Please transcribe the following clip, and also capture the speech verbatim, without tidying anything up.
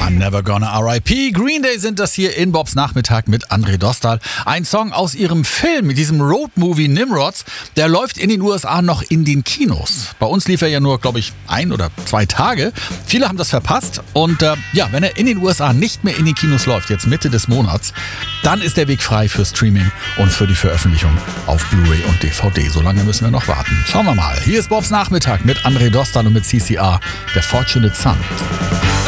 I'm never gonna R I P. Green Day sind das hier in Bobs Nachmittag mit André Dostal. Ein Song aus ihrem Film, mit diesem Roadmovie Nimrods, der läuft in den U S A noch in den Kinos. Bei uns lief er ja nur, glaube ich, ein oder zwei Tage. Viele haben das verpasst. Und äh, ja, wenn er in den U S A nicht mehr in den Kinos läuft, jetzt Mitte des Monats, dann ist der Weg frei für Streaming und für die Veröffentlichung auf Blu-ray und D V D. So lange müssen wir noch warten. Schauen wir mal. Hier ist Bobs Nachmittag mit André Dostal und mit C C R, der Fortunate Son.